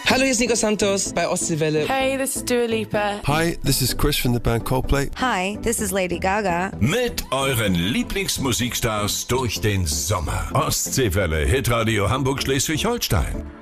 Hallo, hier ist Nico Santos bei Ostseewelle. Hey, this is Dua Lipa. Hi, this is Chris from the band Coldplay. Hi, this is Lady Gaga. Mit euren Lieblingsmusikstars durch den Sommer. Ostseewelle, Hitradio Hamburg-Schleswig-Holstein.